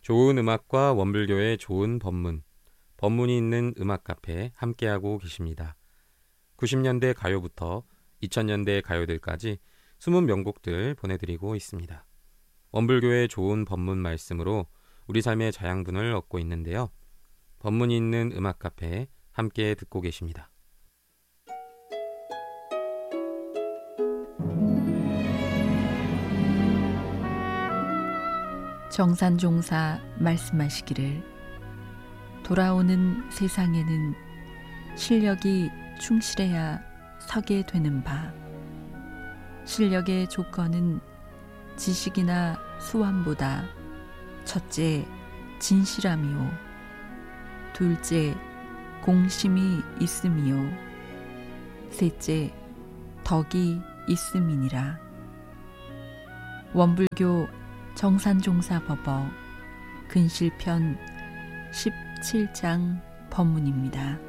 좋은 음악과 원불교의 좋은 법문, 법문이 있는 음악 카페 함께하고 계십니다. 90년대 가요부터 2000년대 가요들까지 숨은 명곡들 보내드리고 있습니다. 원불교의 좋은 법문 말씀으로 우리 삶의 자양분을 얻고 있는데요. 법문이 있는 음악 카페 함께 듣고 계십니다. 정산종사 말씀하시기를 돌아오는 세상에는 실력이 충실해야 서게 되는 바, 실력의 조건은 지식이나 수완보다 첫째 진실함이요, 둘째 공심이 있음이요, 셋째 덕이 있음이니라. 원불교 정산종사법어 근실편 17장 법문입니다.